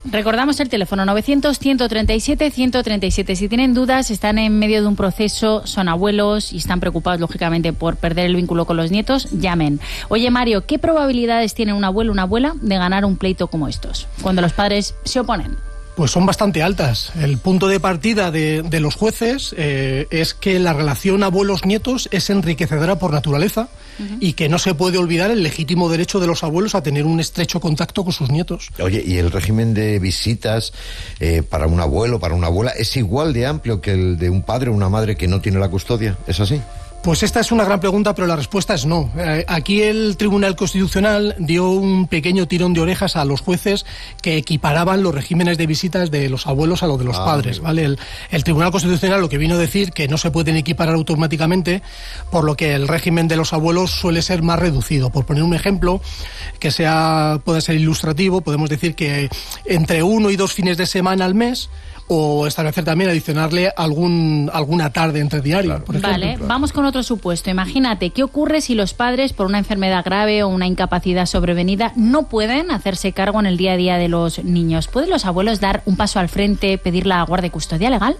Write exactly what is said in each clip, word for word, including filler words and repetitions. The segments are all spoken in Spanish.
Recordamos el teléfono novecientos, ciento treinta y siete, ciento treinta y siete. Si tienen dudas, están en medio de un proceso, son abuelos y están preocupados, lógicamente, por perder el vínculo con los nietos, llamen. Oye, Mario, ¿qué probabilidades tiene un abuelo o una abuela de ganar un pleito como estos, cuando los padres se oponen? Pues son bastante altas. El punto de partida de, de los jueces eh, es que la relación abuelos-nietos es enriquecedora por naturaleza uh-huh. y que no se puede olvidar el legítimo derecho de los abuelos a tener un estrecho contacto con sus nietos. Oye, ¿y el régimen de visitas eh, para un abuelo, para una abuela, es igual de amplio que el de un padre o una madre que no tiene la custodia? ¿Es así? Pues esta es una gran pregunta, pero la respuesta es no. Eh, aquí el Tribunal Constitucional dio un pequeño tirón de orejas a los jueces que equiparaban los regímenes de visitas de los abuelos a los de los ah, padres, ¿vale? El, el Tribunal Constitucional lo que vino a decir que no se pueden equiparar automáticamente, por lo que el régimen de los abuelos suele ser más reducido. Por poner un ejemplo que sea pueda ser ilustrativo, podemos decir que entre uno y dos fines de semana al mes, o establecer también, adicionarle algún alguna tarde entre diario, claro. por ejemplo. Vale, vamos con otro supuesto. Imagínate, ¿qué ocurre si los padres, por una enfermedad grave o una incapacidad sobrevenida, no pueden hacerse cargo en el día a día de los niños? ¿Pueden los abuelos dar un paso al frente, pedir la guardia y custodia legal?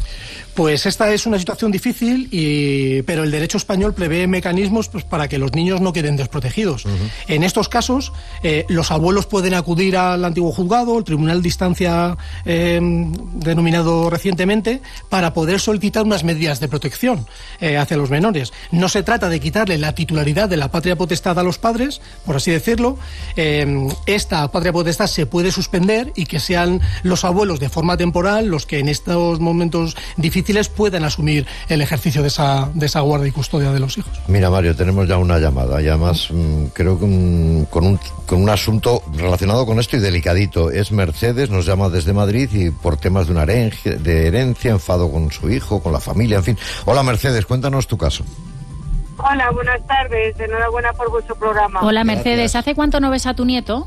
Pues esta es una situación difícil, y, pero el derecho español prevé mecanismos pues, para que los niños no queden desprotegidos. Uh-huh. En estos casos, eh, los abuelos pueden acudir al antiguo juzgado, el tribunal de instancia eh, denominado recientemente, para poder solicitar unas medidas de protección eh, hacia los menores. No se trata de quitarle la titularidad de la patria potestad a los padres, por así decirlo. Eh, esta patria potestad se puede suspender y que sean los abuelos de forma temporal los que en estos momentos difíciles puedan asumir el ejercicio de esa, de esa guardia y custodia de los hijos. Mira, Mario, tenemos ya una llamada, y además mmm, creo que un, con, un, con un asunto relacionado con esto y delicadito. Es Mercedes, nos llama desde Madrid y por temas de una herencia, de herencia, enfado con su hijo, con la familia, en fin. Hola, Mercedes, cuéntanos tu caso. Hola, buenas tardes, enhorabuena por vuestro programa. Hola, Mercedes, Gracias. ¿Hace cuánto no ves a tu nieto?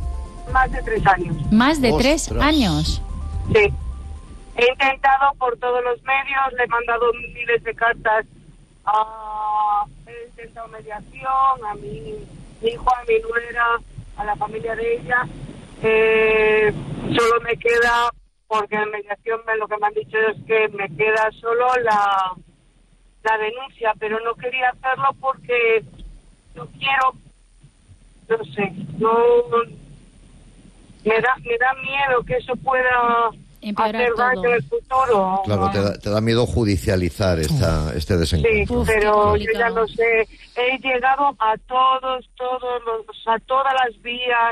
Más de tres años. ¿Más de Ostras. tres años? Sí. He intentado por todos los medios, le he mandado miles de cartas, a, he intentado mediación a mi, mi hijo, a mi nuera, a la familia de ella. Eh, solo me queda, porque en mediación me, lo que me han dicho es que me queda solo la, la denuncia, pero no quería hacerlo porque no quiero, no sé, no me da, me da miedo que eso pueda hacer daño en el futuro. Claro, te da, te da miedo judicializar esta, este desencuentro. Sí, pero yo ya lo sé. He llegado a todos, todos los, a todas las vías.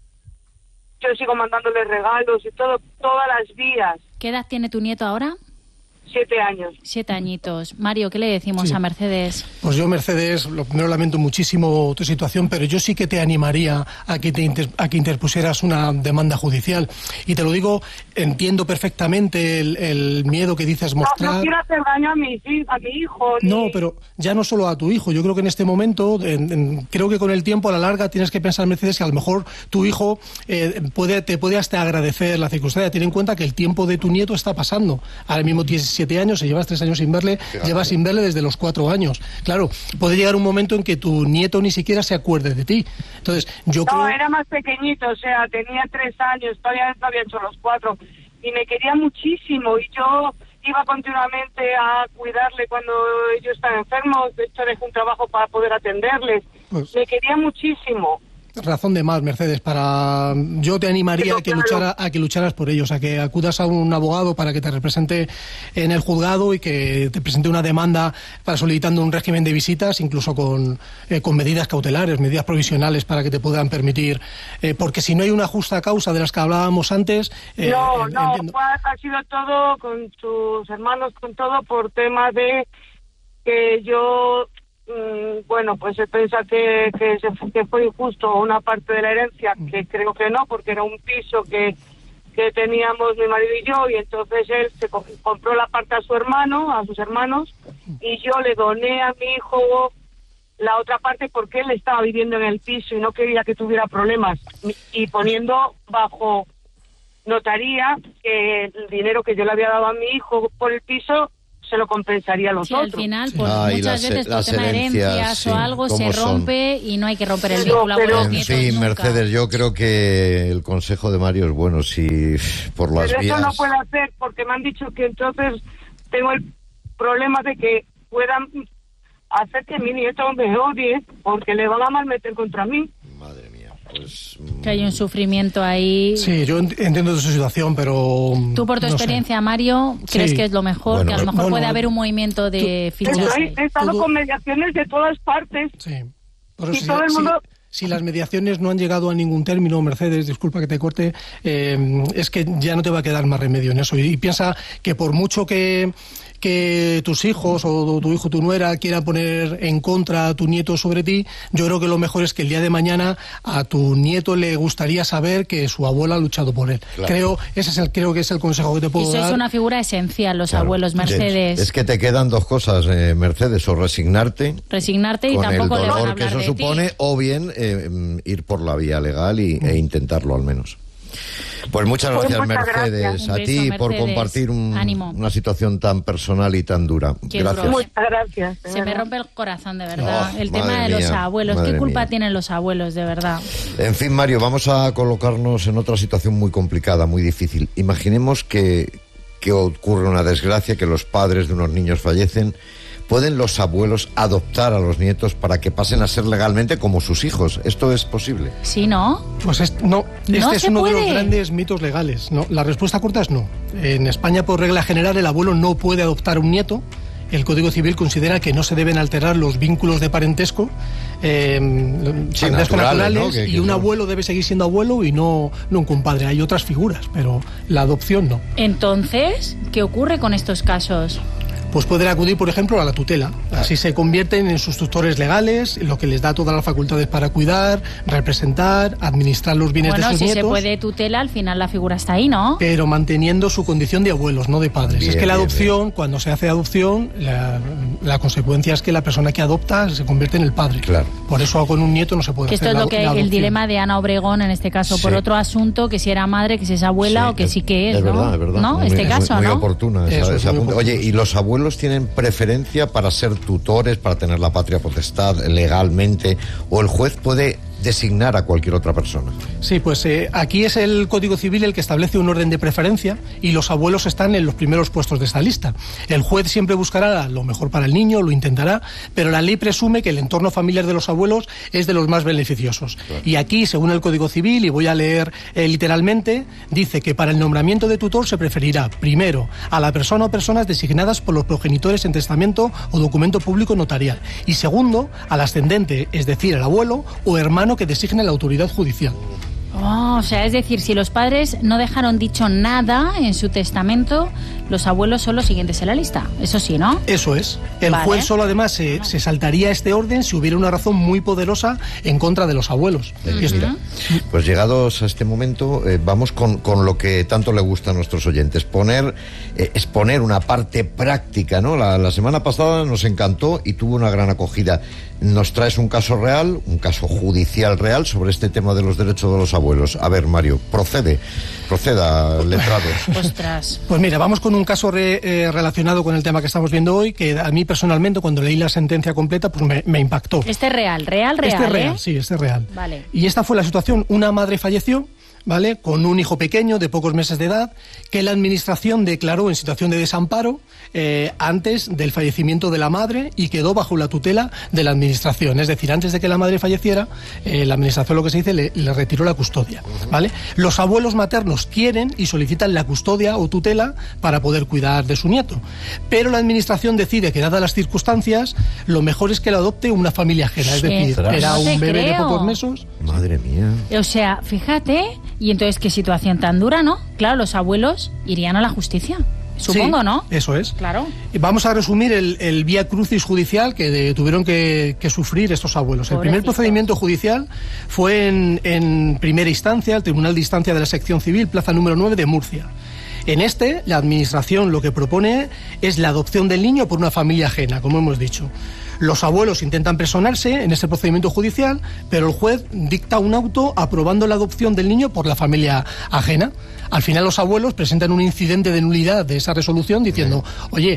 Yo sigo mandándole regalos y todo, todas las vías. ¿Qué edad tiene tu nieto ahora? Siete años. Siete añitos. Mario, ¿qué le decimos sí. a Mercedes? Pues yo, Mercedes, lo primero lamento muchísimo tu situación, pero yo sí que te animaría a que, te inter, a que interpusieras una demanda judicial. Y te lo digo, entiendo perfectamente el, el miedo que dices mostrar. No, no quiero hacer daño a mi, a mi hijo. Ni... No, pero ya no solo a tu hijo. Yo creo que en este momento, en, en, creo que con el tiempo, a la larga, tienes que pensar, Mercedes, que a lo mejor tu hijo eh, puede, te puede hasta agradecer la circunstancia. Ten en cuenta que el tiempo de tu nieto está pasando. Ahora mismo tienes siete años, si llevas tres años sin verle, Fíjate. llevas sin verle desde los cuatro años. Claro, puede llegar un momento en que tu nieto ni siquiera se acuerde de ti. Entonces, yo no, creo... era más pequeñito, o sea, tenía tres años, todavía no había hecho los cuatro, y me quería muchísimo, y yo iba continuamente a cuidarle cuando ellos estaban enfermos. De hecho, dejé un trabajo para poder atenderles. Pues... me quería muchísimo. Razón de más, Mercedes, para yo te animaría a que luchara, a que lucharas por ellos, a que acudas a un abogado para que te represente en el juzgado y que te presente una demanda para solicitando un régimen de visitas, incluso con, eh, con medidas cautelares, medidas provisionales para que te puedan permitir, eh, porque si no hay una justa causa de las que hablábamos antes... Eh, no, no, ha sido todo con tus hermanos, con todo por tema de que yo... bueno, pues se piensa que, que, se, que fue injusto una parte de la herencia, que creo que no, porque era un piso que, que teníamos mi marido y yo, y entonces él se compró la parte a su hermano, a sus hermanos, y yo le doné a mi hijo la otra parte porque él estaba viviendo en el piso y no quería que tuviera problemas, y poniendo bajo notaría que el dinero que yo le había dado a mi hijo por el piso se lo compensaría a los sí, otros. al final, pues Ah, muchas las, veces por las tema de herencias, herencias sí, o algo se rompe son? Y no hay que romper el vínculo pero, a los En nietos fin, nunca. Mercedes, yo creo que el consejo de Mario es bueno, si por las pero vías... eso no puede hacer, porque me han dicho que entonces tengo el problema de que puedan hacer que mi nieto me odie, porque le van a malmeter contra mí. Madre mía, pues... Que hay un sufrimiento ahí. Sí, yo entiendo su situación, pero... Tú, por tu no experiencia, sé. Mario, ¿crees Sí. que es lo mejor? Bueno, que a lo mejor no, puede no, haber un movimiento de fichas Estoy, ahí. he estado Todo- con mediaciones de todas partes. Sí. Por Y eso, todo si, el mundo- si- si las mediaciones no han llegado a ningún término, Mercedes, disculpa que te corte, eh, es que ya no te va a quedar más remedio en eso. Y, y piensa que por mucho que, que tus hijos o tu hijo, tu nuera quieran poner en contra a tu nieto sobre ti, yo creo que lo mejor es que el día de mañana a tu nieto le gustaría saber que su abuela ha luchado por él. Claro. Creo, ese es el, creo que es el consejo que te Y puedo sois dar. una figura esencial, los Claro. abuelos, Mercedes. Es, es que te quedan dos cosas, eh, Mercedes, o resignarte Resignarte y con el tampoco le van a dolor que hablar eso de ti. supone, o bien eh, mm, ir por la vía legal y, e intentarlo al menos. Pues muchas Pues gracias, muchas Mercedes, gracias. a Un ti beso, por Mercedes. compartir un- Ánimo. una situación tan personal y tan dura. Qué Gracias. duro. Muchas gracias. de Se me verdad. rompe el corazón, de verdad. Oh, el tema madre de los mía, abuelos. ¿Qué madre culpa mía. tienen los abuelos, de verdad? En fin, Mario, vamos a colocarnos en otra situación muy complicada, muy difícil. Imaginemos que, que ocurre una desgracia, que los padres de unos niños fallecen. ¿Pueden los abuelos adoptar a los nietos para que pasen a ser legalmente como sus hijos? ¿Esto es posible? ¿Sí, no? Pues es- no, No este es se uno de puede. los grandes mitos legales. ¿No? La respuesta corta es no. En España, por regla general, el abuelo no puede adoptar un nieto. El Código Civil considera que no se deben alterar los vínculos de parentesco, eh, Sí, parentesco naturales, naturales, ¿no? Que- y que un son- abuelo debe seguir siendo abuelo y no, no un compadre. Hay otras figuras, pero la adopción no. Entonces, ¿qué ocurre con estos casos? Pues pueden acudir, por ejemplo, a la tutela. Así se convierten en sus tutores legales, lo que les da todas las facultades para cuidar, representar, administrar los bienes Bueno, de sus si nietos. se puede tutela, al final la figura está ahí, ¿no? Pero manteniendo su condición de abuelos, no de padres. Bien, es que la bien, adopción, cuando se hace adopción, la, la consecuencia es que la persona que adopta se convierte en el padre. Claro. Por eso con un nieto no se puede Que hacer esto es la- lo que la el adopción. dilema de Ana Obregón, en este caso, por Sí. otro asunto, que si era madre, que si es abuela Sí, o que sí que es, es ¿no? verdad, es verdad. ¿No? Muy- Este es caso, muy, ¿no? Muy oportuna esa- Eso es esa muy apunte. oportuno. Oye, ¿y los abuelos tienen preferencia para ser tutores, para tener la patria potestad legalmente, o el juez puede designar a cualquier otra persona? Sí, pues eh, aquí es el Código Civil el que establece un orden de preferencia y los abuelos están en los primeros puestos de esta lista. El juez siempre buscará lo mejor para el niño, lo intentará, pero la ley presume que el entorno familiar de los abuelos es de los más beneficiosos. Claro. Y aquí, según el Código Civil, y voy a leer eh, literalmente, dice que para el nombramiento de tutor se preferirá, primero, a la persona o personas designadas por los progenitores en testamento o documento público notarial, y segundo, al ascendente, es decir, el abuelo o hermano que designe la autoridad judicial. Oh, o sea, es decir, si los padres no dejaron dicho nada en su testamento, los abuelos son los siguientes en la lista. Eso sí, ¿no? Eso es. El Vale. juez solo además se, se saltaría este orden si hubiera una razón muy poderosa en contra de los abuelos. Y esto- Mira, pues llegados a este momento, eh, vamos con, con lo que tanto le gusta a nuestros oyentes, poner, eh, exponer una parte práctica, ¿no? La, la semana pasada nos encantó y tuvo una gran acogida. Nos traes un caso real, un caso judicial real sobre este tema de los derechos de los abuelos. A ver, Mario, procede, proceda, letrado. Ostras. Pues mira, vamos con un caso re- eh, relacionado con el tema que estamos viendo hoy, que a mí personalmente, cuando leí la sentencia completa, pues me, me impactó. Este es real, real, real, Este es real, ¿eh? sí, este es real. Vale. Y esta fue la situación. Una madre falleció, ¿vale?, con un hijo pequeño de pocos meses de edad, que la administración declaró en situación de desamparo eh, antes del fallecimiento de la madre y quedó bajo la tutela de la administración. Es decir, antes de que la madre falleciera, eh, la administración, lo que se dice, le, le retiró la custodia, ¿vale? Los abuelos maternos quieren y solicitan la custodia o tutela para poder cuidar de su nieto, pero la administración decide que, dadas las circunstancias, lo mejor es que lo adopte una familia ajena. Es decir, Ostras. era No te un bebé de creo. pocos meses. Madre mía. O sea, fíjate, y entonces qué situación tan dura, ¿no? Claro, los abuelos irían a la justicia, supongo, Sí, ¿no? Eso es. Claro. Y vamos a resumir el, el vía crucis judicial que de- tuvieron que, que sufrir estos abuelos. El primer Pobrecitos. procedimiento judicial fue en, en primera instancia, el Tribunal de Instancia de la Sección Civil, plaza número nueve de Murcia. En este, la Administración lo que propone es la adopción del niño por una familia ajena, como hemos dicho. Los abuelos intentan personarse en este procedimiento judicial, pero el juez dicta un auto aprobando la adopción del niño por la familia ajena. Al final los abuelos presentan un incidente de nulidad de esa resolución diciendo, oye,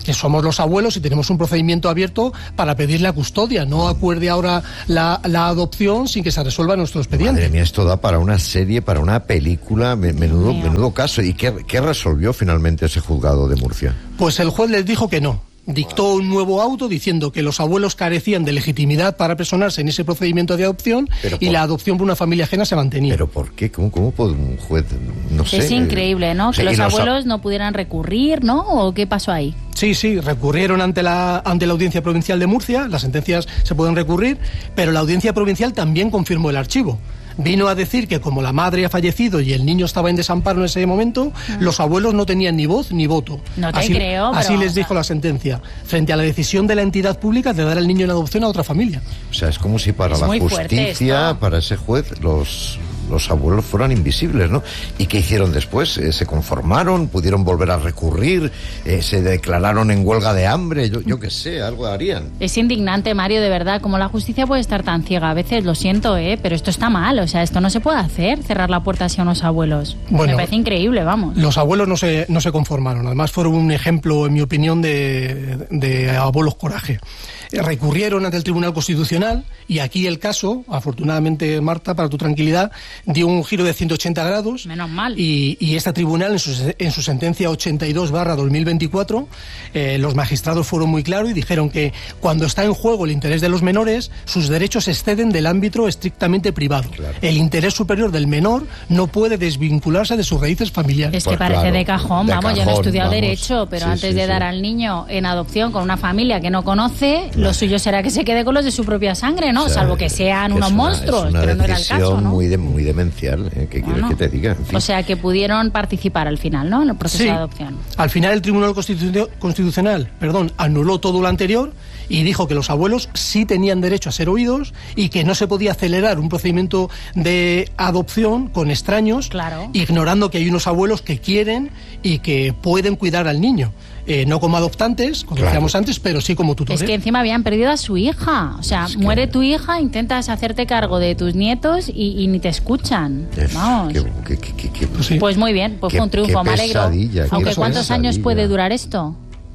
que somos los abuelos y tenemos un procedimiento abierto para pedir la custodia. No acuerde ahora la, la adopción sin que se resuelva nuestro expediente. Madre mía, esto da para una serie, para una película, menudo, menudo caso. ¿Y qué, qué resolvió finalmente ese juzgado de Murcia? Pues el juez les dijo que no. Dictó un nuevo auto diciendo que los abuelos carecían de legitimidad para personarse en ese procedimiento de adopción y por... la adopción por una familia ajena se mantenía. ¿Pero por qué? ¿Cómo, cómo puede un juez, no sé? Es increíble, ¿no? Que sí, los no abuelos no pudieran recurrir, ¿no? ¿O qué pasó ahí? Sí, sí, recurrieron ante la, ante la Audiencia Provincial de Murcia, las sentencias se pueden recurrir, pero la Audiencia Provincial también confirmó el archivo. Vino a decir que como la madre ha fallecido y el niño estaba en desamparo en ese momento, uh-huh. los abuelos no tenían ni voz ni voto. No te así, creo, Así pero, les dijo la sentencia, frente a la decisión de la entidad pública de dar al niño en adopción a otra familia. O sea, es como si para la justicia, para ese juez, los... los abuelos fueran invisibles, ¿no? ¿Y qué hicieron después? Eh, ¿Se conformaron? ¿Pudieron volver a recurrir? Eh, ¿Se declararon en huelga de hambre? Yo, yo qué sé, algo harían. Es indignante, Mario, de verdad. Como la justicia puede estar tan ciega a veces, lo siento, ¿eh? Pero esto está mal. O sea, esto no se puede hacer, cerrar la puerta así a unos abuelos. Bueno, me parece increíble, vamos. Los abuelos no se, no se conformaron. Además, fueron un ejemplo, en mi opinión, de, de abuelos coraje. Recurrieron ante el Tribunal Constitucional y aquí el caso, afortunadamente, Marta, para tu tranquilidad, dio un giro de ciento ochenta grados. Menos mal. Y, y esta tribunal, en su, en su sentencia ochenta y dos barra dos mil veinticuatro, eh, los magistrados fueron muy claros y dijeron que cuando está en juego el interés de los menores, sus derechos exceden del ámbito estrictamente privado. Claro. El interés superior del menor no puede desvincularse de sus raíces familiares. Es que pues parece claro, de cajón, de vamos, cajón, yo no he estudiado vamos. Derecho, pero sí, antes sí, de sí. dar al niño en adopción con una familia que no conoce, lo suyo será que se quede con los de su propia sangre, ¿no? O sea, salvo que sean que unos es una, monstruos, es una pero no era el caso, ¿no? Muy, de, muy demencial, ¿eh? ¿Qué quieres bueno, que te diga? En fin. O sea, que pudieron participar al final, ¿no? En el proceso sí. de adopción. Al final el Tribunal Constitu- Constitucional, perdón, anuló todo lo anterior y dijo que los abuelos sí tenían derecho a ser oídos y que no se podía acelerar un procedimiento de adopción con extraños, claro. ignorando que hay unos abuelos que quieren y que pueden cuidar al niño. Eh, no como adoptantes, como claro. decíamos antes, pero sí como tutores. Es que encima habían perdido a su hija. O sea, es que... muere tu hija, intentas hacerte cargo de tus nietos y, y ni te escuchan. Es, Vamos. Que, que, que, que, pues, sí. pues muy bien, pues qué, fue un triunfo, me alegro. Aunque ¿cuántos pesadilla. años puede durar esto?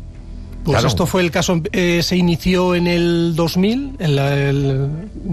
Pues claro. esto fue el caso, eh, se inició en el dos mil en la, el,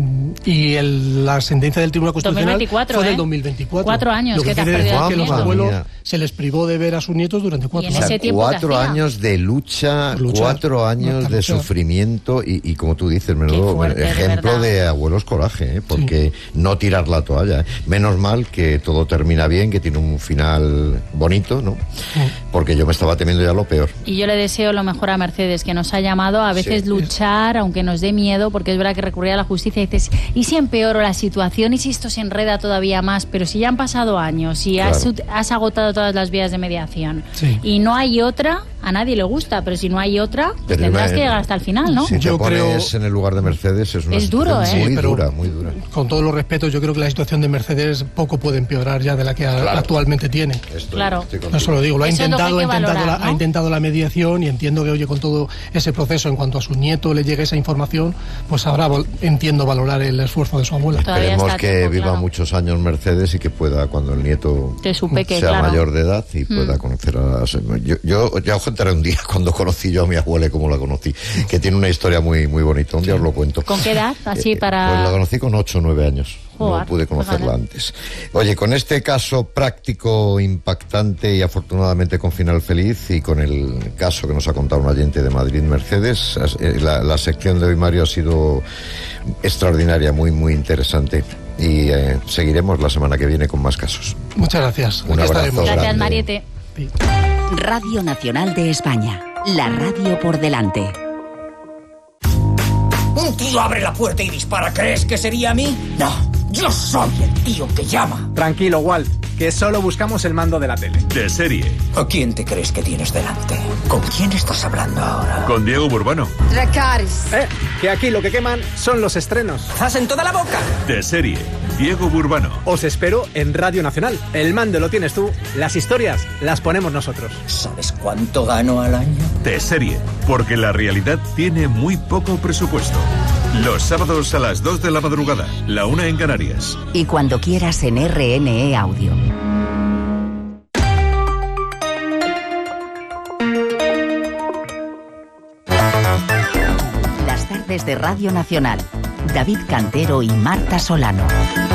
y el, la sentencia del Tribunal Constitucional dos mil veinticuatro, fue ¿eh? del dos mil veinticuatro. Cuatro años Lo que, que te has quiere perdido decir que el los nieto. abuelos se les privó de ver a sus nietos durante cuatro Y en años. ese tiempo, cuatro ¿qué hacía? años de lucha, luchar, cuatro años de luchar. sufrimiento y, y como tú dices, menudo fuerte, ejemplo de, de abuelos coraje, ¿eh? Porque sí. no tirar la toalla. ¿eh? Menos mal que todo termina bien, que tiene un final bonito, ¿no? Sí. Porque yo me estaba temiendo ya lo peor. Y yo le deseo lo mejor a Mercedes, que nos ha llamado a veces sí. luchar, aunque nos dé miedo, porque es verdad que recurrir a la justicia y dices, ¿y si empeoro la situación? ¿Y si esto se enreda todavía más? Pero si ya han pasado años y claro. has, has agotado todas las vías de mediación sí. y no hay otra, a nadie le gusta, pero si no hay otra, pues tendrás que llegar hasta el final, ¿no? Si te yo pones creo... en el lugar de Mercedes es una es duro, ¿eh? muy sí, dura, muy dura. Con todos los respetos, yo creo que la situación de Mercedes poco puede empeorar ya de la que claro. actualmente tiene. Estoy, claro. Eso lo digo, lo ha Eso intentado, lo ha, intentado valorar, la, ¿no? ha intentado la mediación y entiendo que, oye, con todo ese proceso, en cuanto a su nieto le llegue esa información, pues ahora entiendo valorar el esfuerzo de su abuela. Todavía Esperemos que tiempo, viva claro. muchos años Mercedes y que pueda, cuando el nieto peque, sea claro. mayor de edad y pueda mm. conocer a... Yo, yo ya os contaré un día cuando conocí yo a mi abuela y cómo la conocí, que tiene una historia muy muy bonita, un día os lo cuento. ¿Con qué edad? Así eh, para... Pues la conocí con ocho o nueve años. Joder, no pude conocerla vale. antes. Oye, con este caso práctico, impactante y afortunadamente con final feliz, y con el caso que nos ha contado un oyente de Madrid, Mercedes, la, la sección de hoy, Mario, ha sido extraordinaria, muy muy interesante. Y eh, seguiremos la semana que viene con más casos. Muchas gracias. Un abrazo grande. Gracias, Mariette. Sí. Radio Nacional de España, la radio por delante. Un tío abre la puerta y dispara. ¿Crees que sería a mí? No, yo soy el tío que llama. Tranquilo, Walt, que solo buscamos el mando de la tele. De serie. ¿A quién te crees que tienes delante? ¿Con quién estás hablando ahora? Con Diego Burbano. Dracarys. Eh, que aquí lo que queman son los estrenos. ¡Zas en toda la boca! De serie. Diego Burbano. Os espero en Radio Nacional. El mando lo tienes tú, las historias las ponemos nosotros. ¿Sabes cuánto gano al año? De serie. Porque la realidad tiene muy poco presupuesto. Los sábados a las dos de la madrugada, la una en Canarias. Y cuando quieras en R N E Audio. tardes de Radio Nacional. David Cantero y Marta Solano.